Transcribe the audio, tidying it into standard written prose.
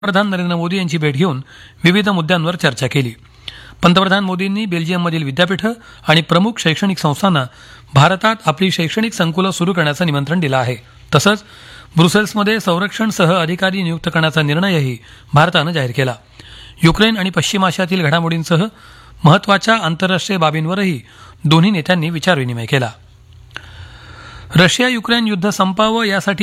पंतप्रधान नरेंद्र मोदी यांची भेट घेऊन विविध मुद्द्यांवर चर्चा केली. पंतप्रधान मोदींनी बेल्जियममधील विद्यापीठं आणि प्रमुख शैक्षणिक संस्थांना भारतात आपली शैक्षणिक संकुलं सुरू करण्याचं निमंत्रण दिलं आहे. तसंच ब्रुसेल्समध्ये संरक्षण सह अधिकारी नियुक्त करण्याचा निर्णयही भारतानं जाहीर केला. युक्रेन आणि पश्चिम आशियातील घडामोडींसह महत्त्वाच्या आंतरराष्ट्रीय बाबींवरही दोन्ही नेत्यांनी विचारविनिमय केला. रशिया युक्रेन युद्ध संपावं यासाठी